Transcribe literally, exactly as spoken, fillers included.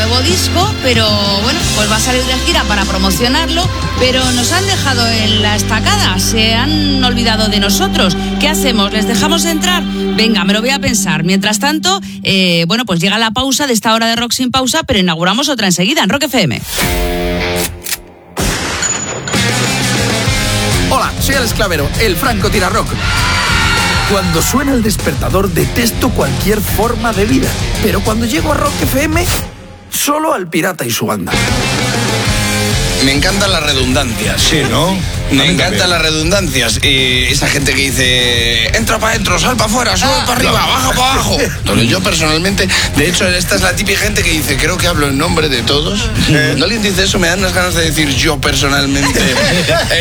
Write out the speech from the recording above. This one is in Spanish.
nuevo disco, pero bueno, pues va a salir de gira para promocionarlo, pero nos han dejado en la estacada, se han olvidado de nosotros. ¿Qué hacemos? ¿Les dejamos entrar? Venga, me lo voy a pensar. Mientras tanto, eh, bueno, pues llega la pausa de esta hora de Rock sin pausa, pero inauguramos otra enseguida en Rock F M. Hola, soy Alex Clavero, el Franco Tirarrock. Cuando suena el despertador detesto cualquier forma de vida, pero cuando llego a Rock F M, solo al pirata y su banda. Me encantan las redundancias. Sí, ¿no? Me encantan las redundancias. Y esa gente que dice, entra para adentro, sal para afuera, sube para arriba, no. baja para abajo. Pero yo personalmente, de hecho, esta es la típica gente que dice, creo que hablo en nombre de todos. Cuando alguien dice eso, me dan unas ganas de decir yo personalmente.